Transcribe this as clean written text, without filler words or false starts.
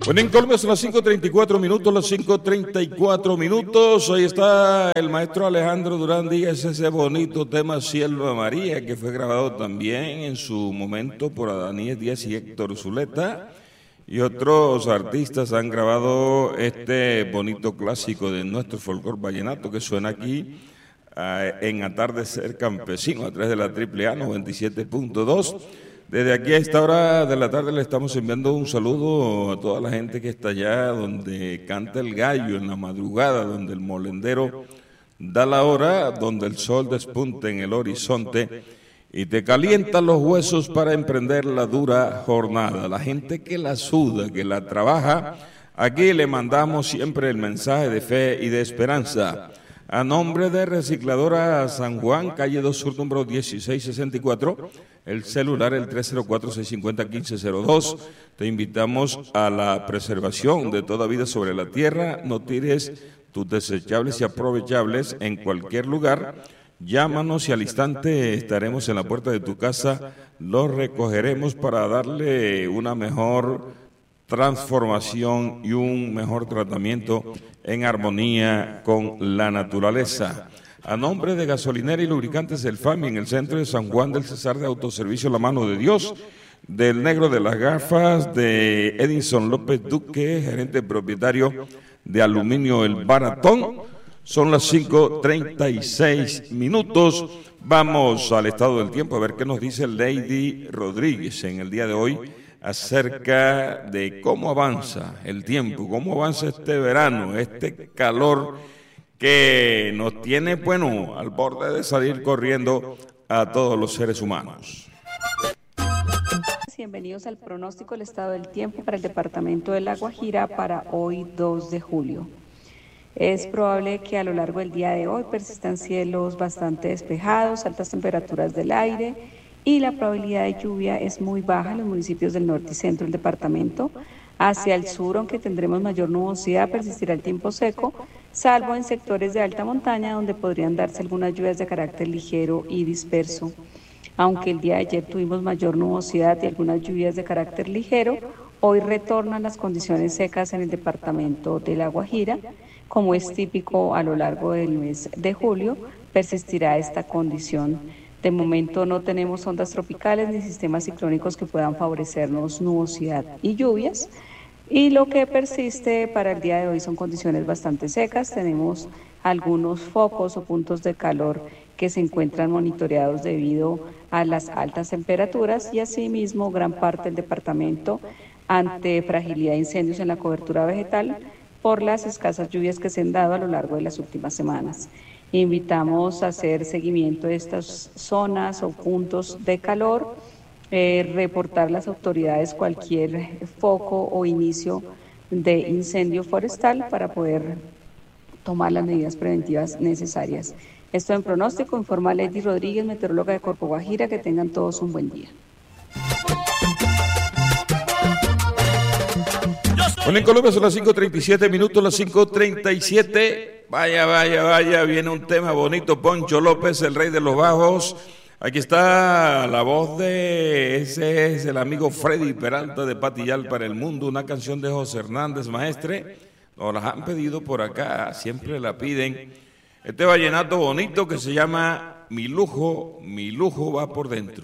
Bueno, en Colombia son las 5:34 minutos, las 5:34 minutos. Ahí está el maestro Alejandro Durán Díaz, ese bonito tema Cielo de María, que fue grabado también en su momento por Adanías Díaz y Héctor Zuleta. Y otros artistas han grabado este bonito clásico de nuestro folclor vallenato que suena aquí en Atardecer Campesino a través de la AAA 97.2. Desde aquí a esta hora de la tarde le estamos enviando un saludo a toda la gente que está allá donde canta el gallo en la madrugada, donde el molendero da la hora, donde el sol despunta en el horizonte y te calienta los huesos para emprender la dura jornada. La gente que la suda, que la trabaja, aquí le mandamos siempre el mensaje de fe y de esperanza. A nombre de Recicladora San Juan, calle 2 Sur, número 1664, el celular el 304-650-1502. Te invitamos a la preservación de toda vida sobre la tierra. No tires tus desechables y aprovechables en cualquier lugar. Llámanos y al instante estaremos en la puerta de tu casa. Los recogeremos para darle una mejor transformación y un mejor tratamiento en armonía con la naturaleza. A nombre de Gasolinera y Lubricantes del FAMI en el centro de San Juan del Cesar de Autoservicio La Mano de Dios, del Negro de las Gafas, de Edinson López Duque, gerente propietario de Aluminio El Baratón. Son las 5:36 minutos. Vamos al estado del tiempo a ver qué nos dice Lady Rodríguez en el día de hoy acerca de cómo avanza el tiempo, cómo avanza este verano, este calor que nos tiene, bueno, al borde de salir corriendo a todos los seres humanos. Bienvenidos al pronóstico del estado del tiempo para el departamento de La Guajira para hoy 2 de julio. Es probable que a lo largo del día de hoy persistan cielos bastante despejados, altas temperaturas del aire y la probabilidad de lluvia es muy baja en los municipios del norte y centro del departamento. Hacia el sur, aunque tendremos mayor nubosidad, persistirá el tiempo seco, salvo en sectores de alta montaña donde podrían darse algunas lluvias de carácter ligero y disperso. Aunque el día de ayer tuvimos mayor nubosidad y algunas lluvias de carácter ligero, hoy retornan las condiciones secas en el departamento de La Guajira. Como es típico a lo largo del mes de julio, persistirá esta condición. De momento no tenemos ondas tropicales ni sistemas ciclónicos que puedan favorecernos nubosidad y lluvias. Y lo que persiste para el día de hoy son condiciones bastante secas. Tenemos algunos focos o puntos de calor que se encuentran monitoreados debido a las altas temperaturas y asimismo gran parte del departamento ante fragilidad de incendios en la cobertura vegetal por las escasas lluvias que se han dado a lo largo de las últimas semanas. Invitamos a hacer seguimiento de estas zonas o puntos de calor, reportar a las autoridades cualquier foco o inicio de incendio forestal para poder tomar las medidas preventivas necesarias. Esto en pronóstico, informa Lady Rodríguez, meteoróloga de Corpo Guajira. Que tengan todos un buen día. Bueno, en Colombia son las 5:37 minutos, las 5:37. Vaya, viene un tema bonito. Poncho López, el rey de los bajos. Aquí está la voz de ese es el amigo Freddy Peralta de Patillal para el Mundo, una canción de José Hernández Maestre. Nos las han pedido por acá, siempre la piden. Este vallenato bonito que se llama Mi lujo va por dentro.